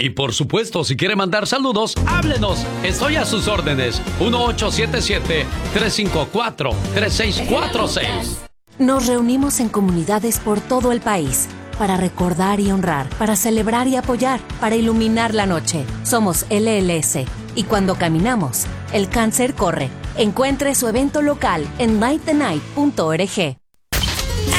Y por supuesto, si quiere mandar saludos, háblenos. Estoy a sus órdenes. 1877-354-3646. Nos reunimos en comunidades por todo el país para recordar y honrar, para celebrar y apoyar, para iluminar la noche. Somos LLS y cuando caminamos, el cáncer corre. Encuentre su evento local en lightthenight.org.